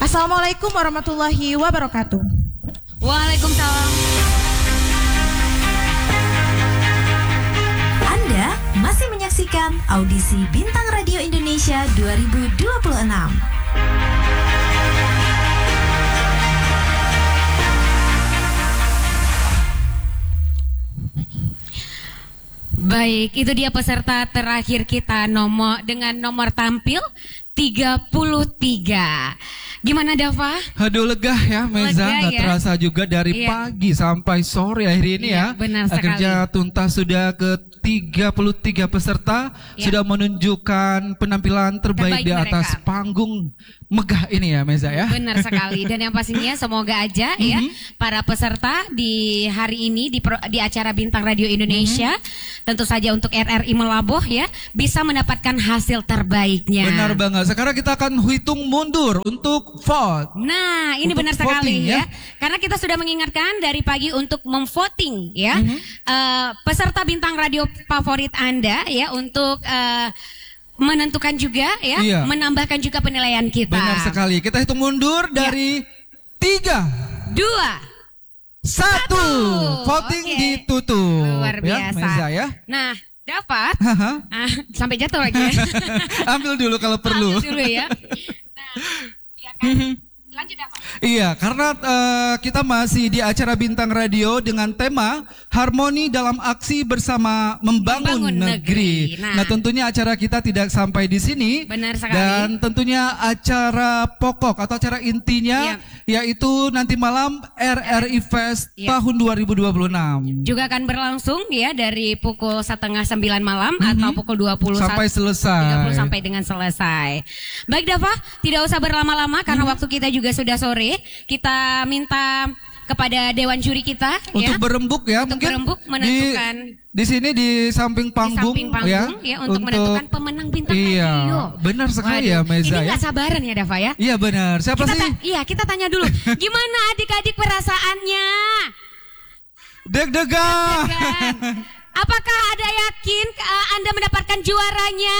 Assalamualaikum warahmatullahi wabarakatuh. Waalaikumsalam. Anda masih menyaksikan audisi Bintang Radio Indonesia 2026. Baik, itu dia peserta terakhir kita dengan nomor tampil 33. Gimana Dava? Aduh lega ya Meza, nggak terasa juga dari pagi sampai sore akhir ini ya. Benar sekali. Akhirnya tuntas sudah ke 33 peserta sudah menunjukkan penampilan terbaik di atas panggung megah ini ya Meza ya. Benar sekali, dan yang pastinya semoga aja ya para peserta di hari ini di acara Bintang Radio Indonesia tentu saja untuk RRI Melaboh ya bisa mendapatkan hasil terbaiknya. Benar banget. Sekarang kita akan hitung mundur untuk vote. Nah, ini benar sekali ya. Karena kita sudah mengingatkan dari pagi untuk memvoting ya. Peserta Bintang Radio favorit Anda ya untuk menentukan juga ya, menambahkan juga penilaian kita. Benar sekali. Kita hitung mundur dari 3, 2, 1. Voting ditutup. Luar biasa. Ya, Meza ya. Nah, dapat. Sampai jatuh lagi ya. Ambil dulu kalau perlu. Ambil dulu ya. Nah, ya kan? Lanjut dapat. Iya, karena kita masih di acara Bintang Radio dengan tema Harmoni dalam Aksi Bersama Membangun Negeri. Nah, tentunya acara kita tidak sampai di sini. Benar sekali. Dan tentunya acara pokok atau acara intinya yaitu nanti malam RRI Fest tahun 2026. Juga akan berlangsung ya dari pukul 8:30 malam atau pukul 20 sampai selesai. 30 sampai dengan selesai. Baik Dava, tidak usah berlama-lama karena waktu kita juga sudah sore. Kita minta kepada dewan juri kita untuk berembuk ya, untuk mungkin berembuk menentukan di sini di samping panggung, ya untuk menentukan pemenang Bintang Radio. Benar sekali. Waduh, ya Meza. Ini nggak sabaran ya Dava ya? Iya benar. Siapa sih? Iya, kita tanya dulu. Gimana adik-adik perasaannya? Deg-degan. Apakah ada yakin Anda mendapatkan juaranya?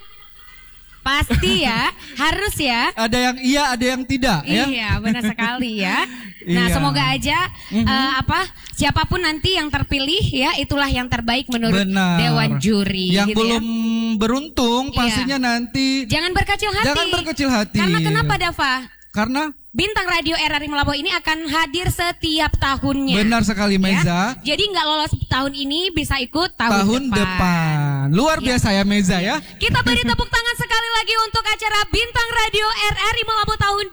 Pasti ya, harus ya. Ada yang iya, ada yang tidak ya. Iya, benar sekali ya. Nah, semoga aja siapapun nanti yang terpilih ya, itulah yang terbaik menurut dewan juri. Yang gitu belum beruntung pastinya nanti jangan berkecil hati. Jangan berkecil hati. Karena kenapa Dava? Karena Bintang Radio RRI Melaboh ini akan hadir setiap tahunnya. Benar sekali Meza. Ya? Jadi nggak lolos tahun ini bisa ikut tahun depan. Luar biasa ya Meza ya. Kita beri tepuk tangan sekali lagi untuk acara Bintang Radio RRI Melaboh tahun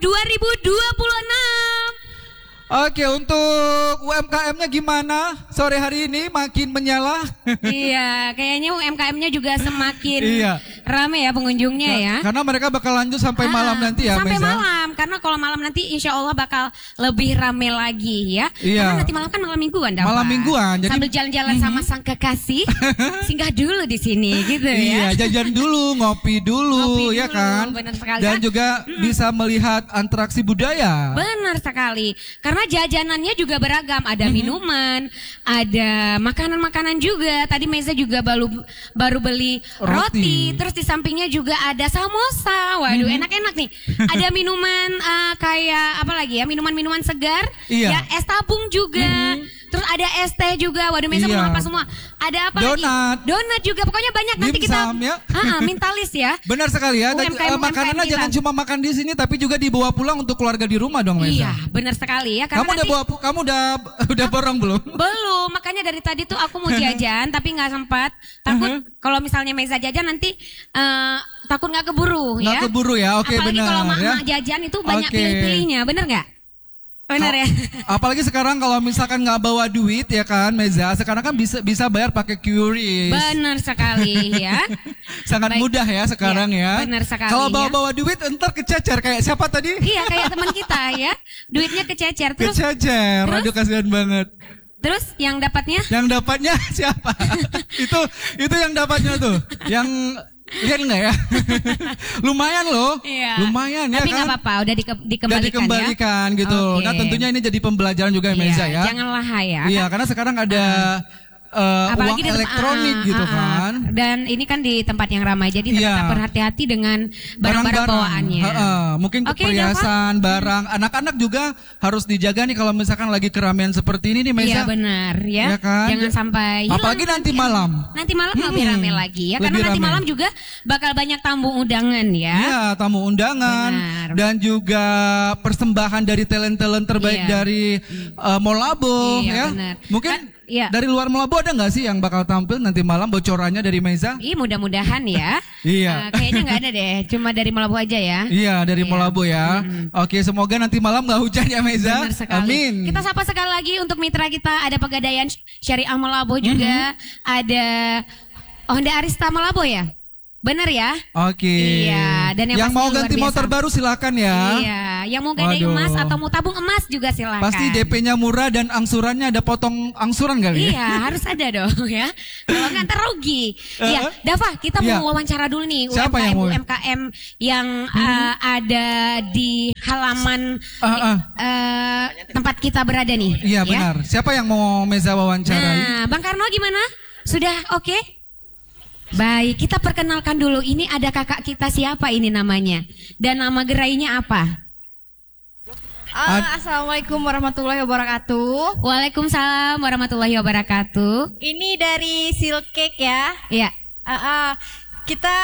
2026. Oke, untuk UMKM-nya gimana sore hari ini? Makin menyala? Iya, kayaknya UMKM-nya juga semakin rame ya pengunjungnya ya. Karena mereka bakal lanjut sampai malam nanti ya, sampai Meza? malam, karena kalau malam nanti insya Allah bakal lebih rame lagi ya. Karena nanti malam kan malam mingguan, Malam mingguan. Jadi sambil jalan-jalan sama sang kekasih, singgah dulu di sini gitu ya. Iya, jajan dulu, ngopi dulu, ya kan? Benar sekali. Dan juga bisa melihat interaksi budaya. Benar sekali. Karena jajanannya juga beragam, ada minuman, ada makanan-makanan juga. Tadi Meza juga baru beli roti, terus di sampingnya juga ada samosa. Waduh, enak-enak nih. Ada minuman kayak apa lagi ya? Minuman-minuman segar, ya es tabung juga. Terus ada es teh juga. Waduh, Meza mau apa semua? Ada apa lagi? Donat juga. Pokoknya banyak. Nanti kita minta list ya. Benar sekali ya. Makanannya jangan cuma makan di sini, tapi juga dibawa pulang untuk keluarga di rumah dong, Meza. Iya, benar sekali ya. Kamu udah borong belum? Belum. Makanya dari tadi tuh aku mau jajan, tapi nggak sempat. Takut kalau misalnya Meza jajan nanti takut nggak keburu ya. Nggak keburu ya. Oke, apalagi benar. Apalagi kalau mak jajan itu banyak pilih-pilihnya, benar nggak? Benar ya. Apalagi sekarang kalau misalkan nggak bawa duit ya kan Meza, sekarang kan bisa bayar pakai QRIS. Benar sekali ya. Sangat mudah ya sekarang ya. Benar sekali. Kalau bawa duit entar kececer kayak siapa tadi? Iya, kayak teman kita ya. Duitnya kececer. Kececer. Aduh kasihan banget. Terus yang dapatnya? Yang dapatnya siapa? itu yang dapatnya tuh. Yang lihat enggak ya? Lumayan loh. Iya. Lumayan ya kan. Tapi nggak apa-apa, udah dikembalikan gitu. Okay. Nah tentunya ini jadi pembelajaran juga Meza ya. Jangan lahai ya. Iya, karena sekarang ada uang elektronik gitu kan. Dan ini kan di tempat yang ramai, jadi tetap berhati-hati dengan barang-barang bawaannya. Mungkin perhiasan, barang. Anak-anak juga harus dijaga nih kalau misalkan lagi keramaian seperti ini nih Meza. Iya benar ya. Ya kan? Jangan sampai hilang. Apalagi nanti malam. Nanti malam lebih ramai lagi ya. Karena nanti malam juga bakal banyak tamu undangan ya. Iya, tamu undangan. Benar. Dan juga persembahan dari talent-talent terbaik dari Molabo ya. Benar. Mungkin dari luar Molabo ada nggak sih yang bakal tampil nanti malam, bocorannya dari Meza? Mudah-mudahan ya. Iya. Kayaknya nggak ada deh, cuma dari Molabo aja ya. Iya, dari Molabo ya. Oke, semoga nanti malam nggak hujan ya Meza. Amin. Kita sapa sekali lagi untuk mitra kita, ada Pegadaian Syariah Molabo juga, ada Honda Arista Molabo ya. Benar ya? Oke. Iya, dan yang mau ganti motor baru silakan ya. Iya, yang mau gadai emas atau mau tabung emas juga silakan. Pasti DP-nya murah dan angsurannya ada potong angsuran kali ya. Iya, harus ada dong ya. Kalau nggak ntar rugi. Iya, Dava, kita mau wawancara dulu nih UMKM yang ada di halaman tempat kita berada nih. Iya, benar. Siapa yang mau Meza wawancarai? Nah, Bang Karno gimana? Sudah oke? Baik, kita perkenalkan dulu. Ini ada kakak kita, siapa ini namanya? Dan nama gerainya apa? Assalamualaikum warahmatullahi wabarakatuh. Waalaikumsalam warahmatullahi wabarakatuh. Ini dari Silk Cake ya. Iya. Kita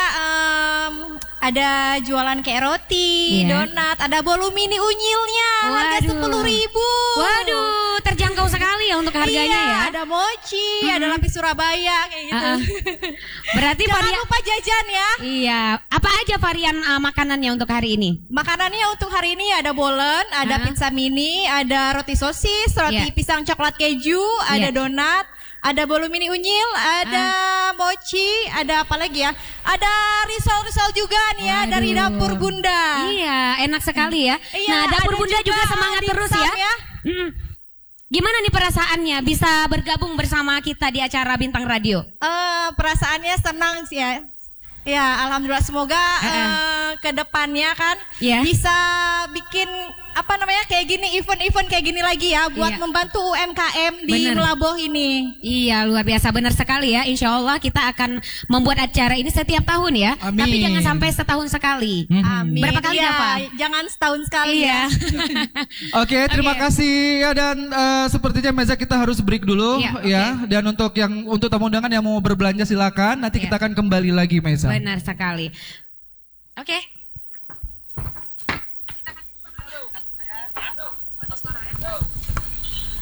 ada jualan kayak roti, donat, ada bolu mini unyilnya, harga 10.000. Waduh, terjangkau sekali ya untuk harganya ya. Ada mochi, ada lapis Surabaya kayak gitu. Berarti jangan lupa jajan ya. Iya, apa aja varian makanannya untuk hari ini? Makanannya untuk hari ini ada bolen, ada pizza mini, ada roti sosis, roti pisang coklat keju, ada donat, ada bolu mini unyil, ada mochi, ada apa lagi ya? Ada risol-risol juga nih ya. Waduh. Dari Dapur Bunda. Iya, enak sekali ya. Iya, nah, Dapur Bunda juga semangat terus ya. Gimana nih perasaannya bisa bergabung bersama kita di acara Bintang Radio? Perasaannya senang sih ya. Ya, alhamdulillah, semoga ke depannya kan bisa bikin apa namanya kayak gini, event-event kayak gini lagi ya buat membantu UMKM di Melaboh ini. Iya, luar biasa, benar sekali ya. Insya Allah kita akan membuat acara ini setiap tahun ya. Amin. Tapi jangan sampai setahun sekali. Amin. Berapa kali Pak? Jangan setahun sekali ya. Oke, terima kasih ya, dan sepertinya Meza kita harus break dulu ya. Dan untuk tamu undangan yang mau berbelanja silakan. Nanti kita akan kembali lagi Meza. Benar sekali. Oke.